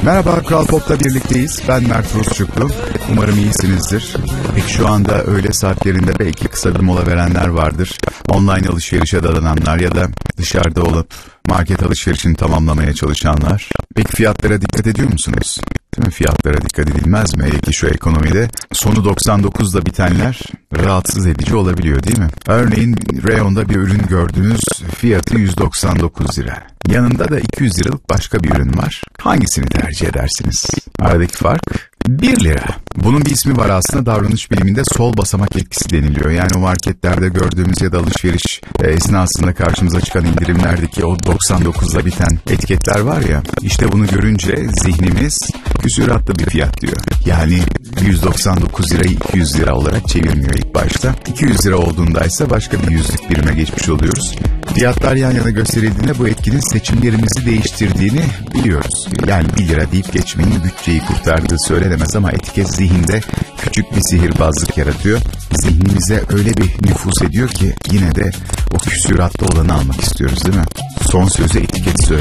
Merhaba, Kral Pop'la birlikteyiz. Ben Mert Rusçuklu. Umarım iyisinizdir. Peki şu anda öğle saatlerinde belki kısa bir mola verenler vardır. Online alışverişe dadananlar ya da dışarıda olup market alışverişini tamamlamaya çalışanlar. Peki fiyatlara dikkat ediyor musunuz? Değil mi? Fiyatlara dikkat edilmez mi? Hele ki şu ekonomide sonu 99'da bitenler rahatsız edici olabiliyor değil mi? Örneğin reyonda bir ürün gördünüz, fiyatı 199 lira. Yanında da 200 liralık başka bir ürün var. Hangisini tercih edersiniz? Aradaki fark 1 lira. Bunun bir ismi var aslında, davranış biliminde sol basamak etkisi deniliyor. Yani o marketlerde gördüğümüz ya da alışveriş esnasında karşımıza çıkan indirimlerdeki o 99'la biten etiketler var ya, işte bunu görünce zihnimiz küsuratlı bir fiyat diyor. Yani 199 lirayı 200 lira olarak çevirmiyor ilk başta. 200 lira olduğundaysa başka bir yüzlük birime geçmiş oluyoruz. Fiyatlar yan yana gösterildiğinde bu etkinin seçimlerimizi değiştirdiğini biliyoruz. Yani 1 lira deyip geçmenin bütçeyi kurtardığı söylenemez ama etiket zihinde küçük bir sihirbazlık yaratıyor. Zihnimize öyle bir nüfuz ediyor ki yine de o küsuratlı olanı almak istiyoruz değil mi? Son sözü etiket söylüyor.